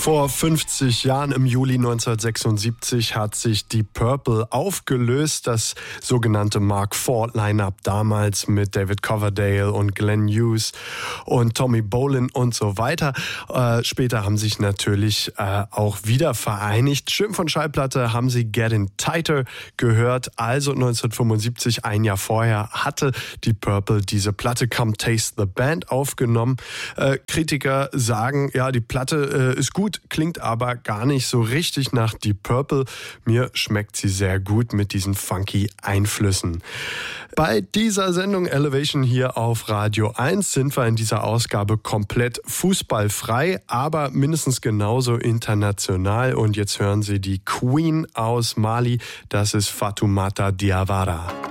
Vor 50 Jahren, im Juli 1976, hat sich Deep Purple aufgelöst. Das sogenannte Mark IV Line-Up damals mit David Coverdale und Glenn Hughes und Tommy Bolin und so weiter. Später haben sich natürlich auch wieder vereinigt. Schön von Schallplatte haben sie Getting Tighter gehört. Also 1975, ein Jahr vorher, hatte Deep Purple diese Platte Come Taste the Band aufgenommen. Kritiker sagen, ja, die Platte ist gut, klingt aber gar nicht so richtig nach Deep Purple. Mir schmeckt sie sehr gut mit diesen funky Einflüssen. Bei dieser Sendung Elevation hier auf Radio 1 sind wir in dieser Ausgabe komplett fußballfrei, aber mindestens genauso international. Und jetzt hören Sie die Queen aus Mali, das ist Fatoumata Diawara.